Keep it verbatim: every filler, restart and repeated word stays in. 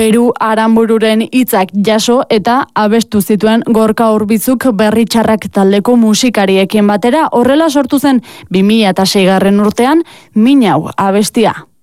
Beru Aranbururen hitzak jaso eta abestu zituen Gorka Urbizuk Berri Txarrak taldeko musikariekin batera. Horrela sortu zen bi mila seigarren urtean Minau abestia.